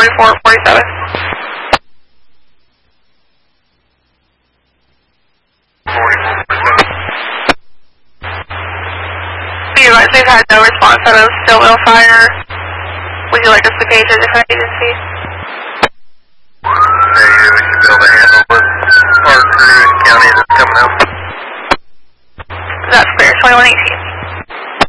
4447. Be advised we've had no response out of Stillwell Fire. Would you like us to page a different agency? Maybe we should be able to handle with our crew and county that's coming out. That's clear. 2118